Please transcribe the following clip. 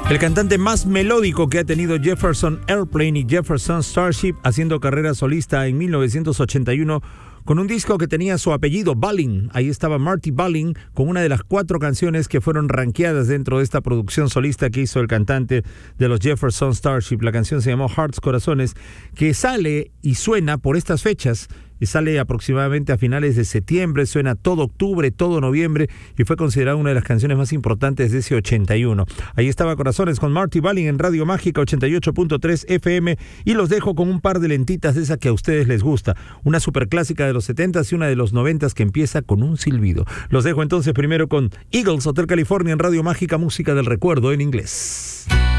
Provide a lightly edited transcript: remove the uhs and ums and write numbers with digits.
El cantante más melódico que ha tenido Jefferson Airplane y Jefferson Starship, haciendo carrera solista en 1981 con un disco que tenía su apellido, Balin. Ahí estaba Marty Balin con una de las 4 canciones que fueron rankeadas dentro de esta producción solista que hizo el cantante de los Jefferson Starship. La canción se llamó Hearts, Corazones, que sale y suena por estas fechas. Y sale aproximadamente a finales de septiembre, suena todo octubre, todo noviembre, y fue considerada una de las canciones más importantes de ese 81. Ahí estaba Corazones con Marty Balin en Radio Mágica 88.3 FM, y los dejo con un par de lentitas de esa que a ustedes les gusta. Una superclásica de los 70s y una de los 90s que empieza con un silbido. Los dejo entonces primero con Eagles, Hotel California en Radio Mágica, música del recuerdo en inglés.